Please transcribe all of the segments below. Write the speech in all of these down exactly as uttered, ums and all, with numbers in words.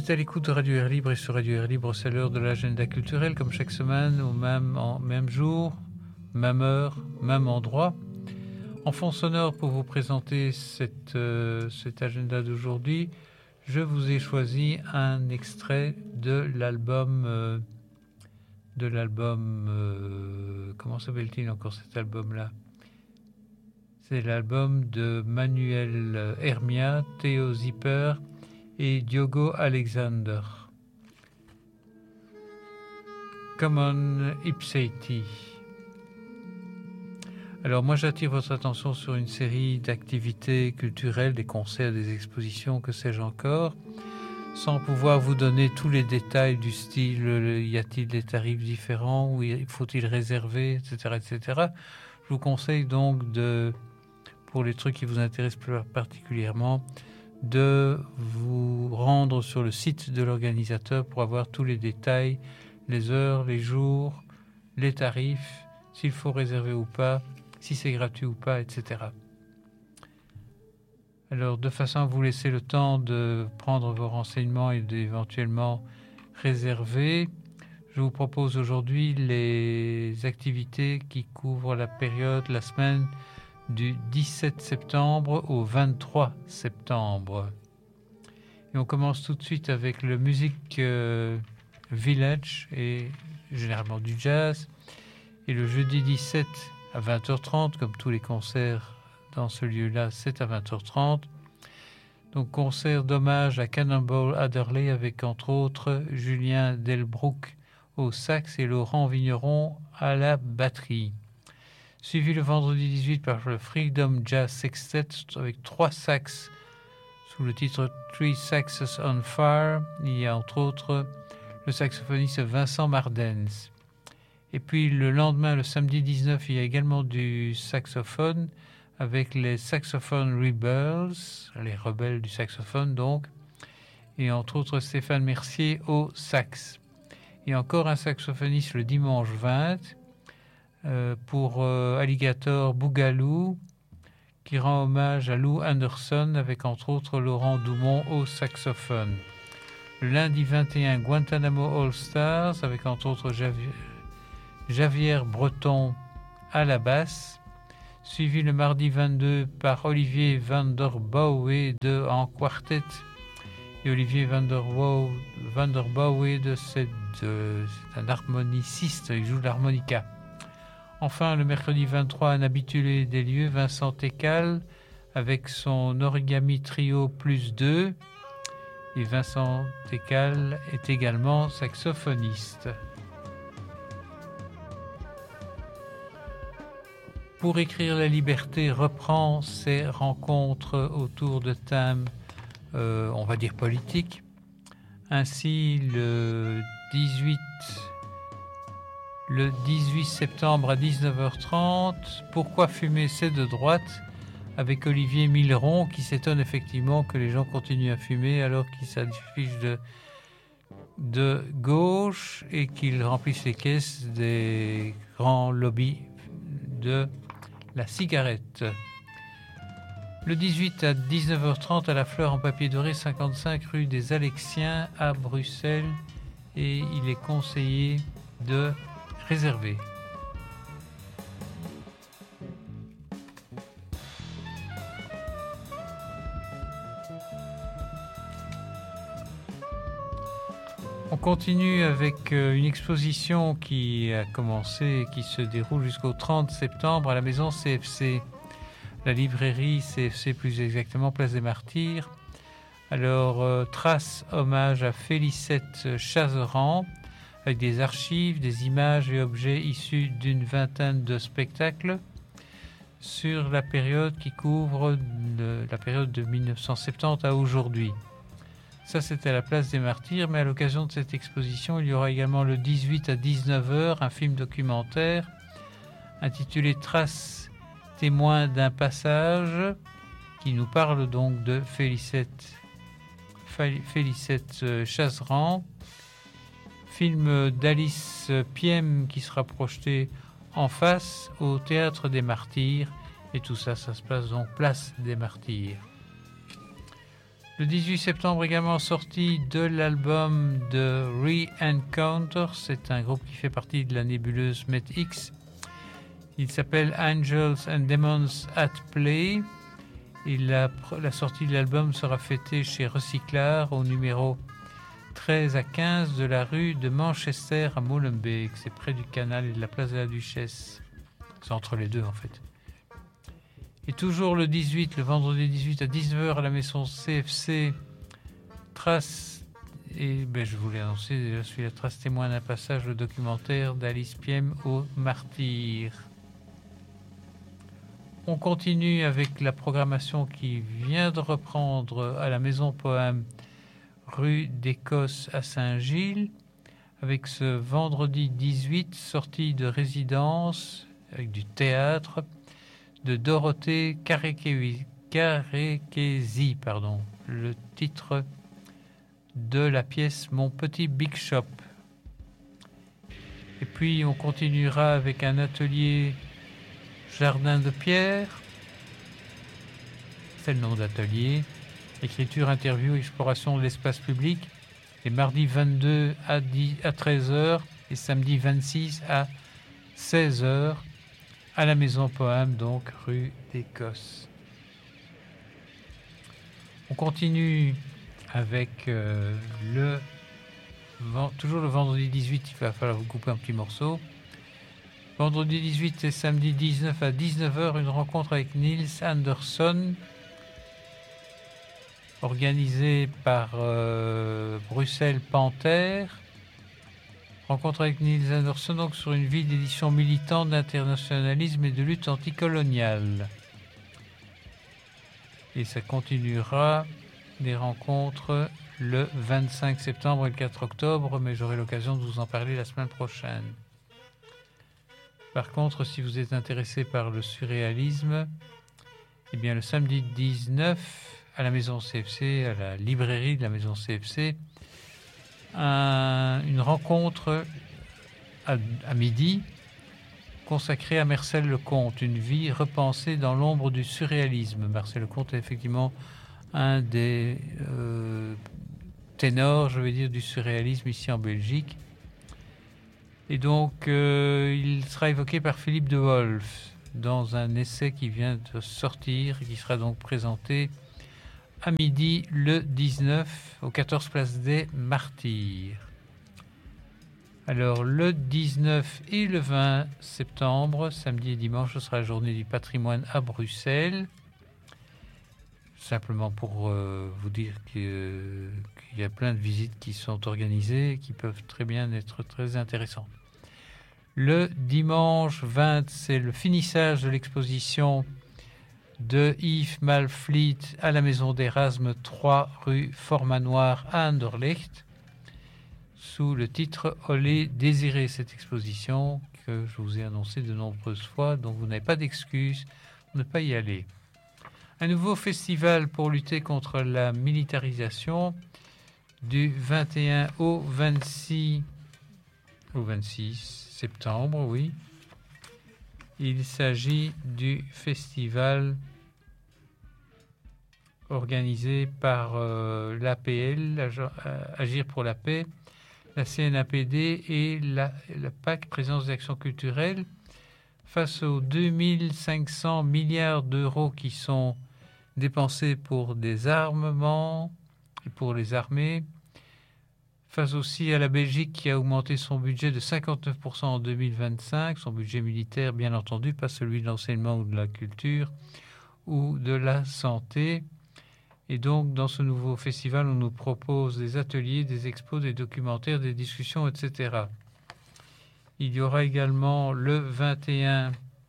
êtes à l'écoute de Radio Air Libre et sur Radio Air Libre, c'est l'heure de l'agenda culturel, comme chaque semaine, au même, en, même jour, même heure, même endroit. En fond sonore, pour vous présenter cette, euh, cet agenda d'aujourd'hui, je vous ai choisi un extrait de l'album, euh, de l'album, euh, comment s'appelle-t-il encore cet album-là ? C'est l'album de Manuel Hermia, Theo Zipper et Diogo Alexander. Common Ipseiti. Alors moi j'attire votre attention sur une série d'activités culturelles, des concerts, des expositions, que sais-je encore, sans pouvoir vous donner tous les détails du style, y a-t-il des tarifs différents, ou faut-il réserver, et cetera, et cetera. Je vous conseille donc de, pour les trucs qui vous intéressent plus particulièrement, de vous rendre sur le site de l'organisateur pour avoir tous les détails, les heures, les jours, les tarifs, s'il faut réserver ou pas, si c'est gratuit ou pas, et cetera. Alors, de façon à vous laisser le temps de prendre vos renseignements et d'éventuellement réserver, je vous propose aujourd'hui les activités qui couvrent la période, la semaine du dix-sept septembre au vingt-trois septembre. Et on commence tout de suite avec le Music euh, Village, et généralement du jazz. Et le jeudi dix-sept à vingt heures trente, comme tous les concerts dans ce lieu-là, c'est à vingt heures trente. Donc concert d'hommage à Cannonball Adderley avec entre autres Julien Delbrouck au sax et Laurent Vigneron à la batterie. Suivi le vendredi dix-huit par le Freedom Jazz Sextet avec trois sax sous le titre Three Saxes on Fire. Il y a entre autres le saxophoniste Vincent Mardens. Et puis le lendemain, le samedi dix-neuf, il y a également du saxophone avec les Saxophone Rebels, les rebelles du saxophone donc, et entre autres Stéphane Mercier au sax. Et encore un saxophoniste le dimanche vingt euh, pour euh, Alligator Boogaloo, qui rend hommage à Lou Anderson avec entre autres Laurent Doumont au saxophone. Le lundi vingt et un, Guantanamo All Stars avec entre autres Javier Javier Breton à la basse, suivi le mardi vingt-deux par Olivier van der Bouwe de en quartet, et Olivier van der Bouwe, van der Bouwe de c'est, de, c'est un harmoniciste, il joue de l'harmonica. Enfin, le mercredi vingt-trois, un habitué des lieux, Vincent Técal, avec son origami trio plus deux, et Vincent Técal est également saxophoniste. Pour écrire la liberté reprend ses rencontres autour de thèmes, euh, on va dire politiques. Ainsi, le dix-huit, le dix-huit septembre à dix-neuf heures trente, Pourquoi fumer, c'est de droite, avec Olivier Milleron, qui s'étonne effectivement que les gens continuent à fumer alors qu'ils s'affichent de, de gauche et qu'ils remplissent les caisses des grands lobbies de la cigarette. Le dix-huit à dix-neuf heures trente, à la Fleur en papier doré, cinquante-cinq rue des Alexiens à Bruxelles, et il est conseillé de réserver. On continue avec une exposition qui a commencé et qui se déroule jusqu'au trente septembre à la maison C F C, la librairie C F C plus exactement, place des Martyrs. Alors, euh, trace hommage à Félicette Chazeran avec des archives, des images et objets issus d'une vingtaine de spectacles sur la période qui couvre de, la période de dix-neuf cent soixante-dix à aujourd'hui. Ça, c'était à la place des Martyrs, mais à l'occasion de cette exposition, il y aura également le dix-huit à dix-neuf heures un film documentaire intitulé Traces témoins d'un passage, qui nous parle donc de Félicette, Félicette Chazeran, film d'Alice Piem qui sera projeté en face au Théâtre des Martyrs, et tout ça, ça se passe donc place des Martyrs. Le dix-huit septembre également sortie de l'album de Re-Encounter. C'est un groupe qui fait partie de la nébuleuse Met X. Il s'appelle Angels and Demons at Play. Et la, la sortie de l'album sera fêtée chez Recyclard au numéro treize à quinze de la rue de Manchester à Molenbeek. C'est près du canal et de la place de la Duchesse. C'est entre les deux en fait. Et toujours le dix-huit, le vendredi dix-huit à dix-neuf heures à la maison C F C, Trace, et ben, je voulais annoncer, je suis la trace témoin d'un passage, le documentaire d'Alice Piem au Martyr. On continue avec la programmation qui vient de reprendre à la Maison Poème, rue d'Écosse à Saint-Gilles, avec ce vendredi dix-huit, sortie de résidence, avec du théâtre, de Dorothée Karekesi, pardon, le titre de la pièce Mon petit Big Shop. Et puis on continuera avec un atelier Jardin de pierre, c'est le nom d'atelier, écriture, interview, exploration de l'espace public, les mardis vingt-deux à treize heures et samedi vingt-six à seize heures. À la Maison Poème, donc rue d'Écosse. On continue avec euh, le toujours le vendredi dix-huit, il va falloir vous couper un petit morceau. Vendredi dix-huit et samedi dix-neuf à dix-neuf heures, une rencontre avec Niels Anderson, organisée par euh, Bruxelles Panthère. Rencontre avec Niels Anderson donc sur une vie d'édition militante d'internationalisme et de lutte anticoloniale. Et ça continuera des rencontres le vingt-cinq septembre et le quatre octobre, mais j'aurai l'occasion de vous en parler la semaine prochaine. Par contre, si vous êtes intéressé par le surréalisme, eh bien le samedi dix-neuf à la Maison C F C, à la librairie de la Maison C F C, Un, une rencontre à, à midi consacrée à Marcel Lecomte, une vie repensée dans l'ombre du surréalisme. Marcel Lecomte est effectivement un des euh, ténors, je veux dire, du surréalisme ici en Belgique. Et donc, euh, il sera évoqué par Philippe de Wolf dans un essai qui vient de sortir et qui sera donc présenté à midi le dix-neuf au quatorze place des Martyrs. Alors le dix-neuf et le vingt septembre, samedi et dimanche, ce sera la journée du patrimoine à Bruxelles. Simplement pour euh, vous dire que, euh, qu'il y a plein de visites qui sont organisées et qui peuvent très bien être très intéressantes. Le dimanche vingt, c'est le finissage de l'exposition de Yves Malfleet à la Maison d'Erasme trois rue Formanoir à Anderlecht, sous le titre « Olé désiré ». Cette exposition que je vous ai annoncée de nombreuses fois, donc vous n'avez pas d'excuse pour ne pas y aller. Un nouveau festival pour lutter contre la militarisation du vingt et un au vingt-six, au vingt-six septembre, oui. Il s'agit du festival organisé par euh, l'A P L, Agir pour la paix, la C N A P D et la, la P A C, Présence d'Action culturelle, face aux deux mille cinq cents milliards d'euros qui sont dépensés pour des armements et pour les armées, face aussi à la Belgique qui a augmenté son budget de cinquante-neuf pour cent en deux mille vingt-cinq, son budget militaire bien entendu, pas celui de l'enseignement ou de la culture ou de la santé. Et donc dans ce nouveau festival, on nous propose des ateliers, des expos, des documentaires, des discussions, et cetera. Il y aura également le vingt et un,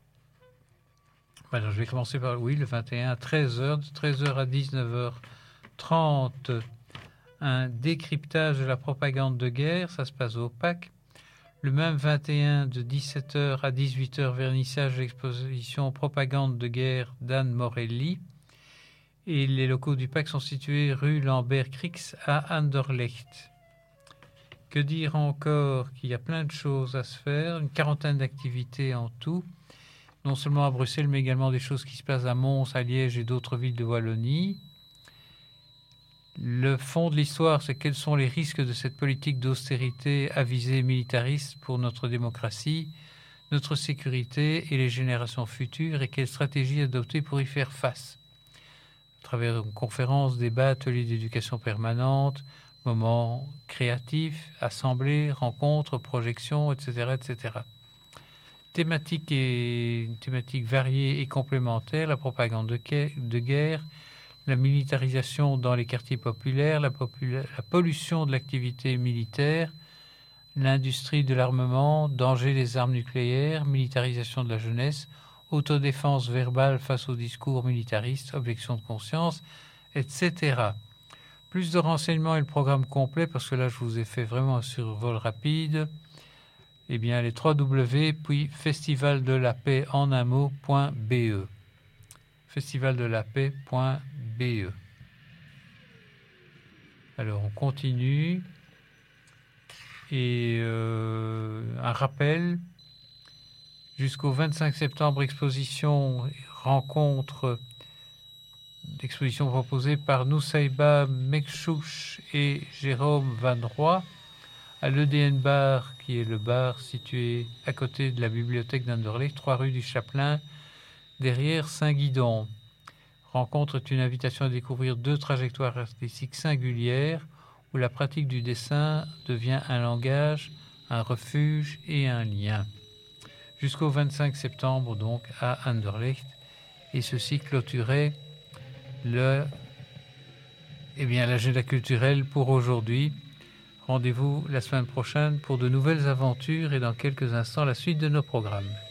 alors je vais commencer par, oui, le vingt et un à treize heures, de treize heures à dix-neuf heures trente, un décryptage de la propagande de guerre, ça se passe au P A C. Le même vingt et un de dix-sept heures à dix-huit heures, vernissage de l'exposition Propagande de guerre d'Anne Morelli. Et les locaux du P A C sont situés rue Lambert-Crix à Anderlecht. Que dire encore? Qu'il y a plein de choses à se faire, une quarantaine d'activités en tout, non seulement à Bruxelles, mais également des choses qui se passent à Mons, à Liège et d'autres villes de Wallonie. Le fond de l'histoire, c'est quels sont les risques de cette politique d'austérité à visée militariste pour notre démocratie, notre sécurité et les générations futures, et quelles stratégies adopter pour y faire face. À travers une conférence, débats, ateliers d'éducation permanente, moments créatifs, assemblées, rencontres, projections, et cetera, et cetera. Thématiques et thématiques variées et complémentaires, la propagande de, de guerre, la militarisation dans les quartiers populaires, la, popula- la pollution de l'activité militaire, l'industrie de l'armement, danger des armes nucléaires, militarisation de la jeunesse, autodéfense verbale face aux discours militaristes, objection de conscience, et cetera. Plus de renseignements et le programme complet, parce que là je vous ai fait vraiment un survol rapide, eh bien les trois W, puis festival de la paix en un mot point B E. festival de la paix point B E. Alors on continue. Et euh, un rappel, jusqu'au vingt-cinq septembre, exposition, rencontre, exposition proposée par Nusaïba Mekchouch et Jérôme Van Roy à l'E D N Bar, qui est le bar situé à côté de la bibliothèque d'Anderlecht, trois rue du Chapelain, derrière Saint-Guidon. Rencontre est une invitation à découvrir deux trajectoires artistiques singulières où la pratique du dessin devient un langage, un refuge et un lien. Jusqu'au vingt-cinq septembre, donc, à Anderlecht. Et ceci clôturait le, eh bien, l'agenda culturel pour aujourd'hui. Rendez-vous la semaine prochaine pour de nouvelles aventures et dans quelques instants la suite de nos programmes.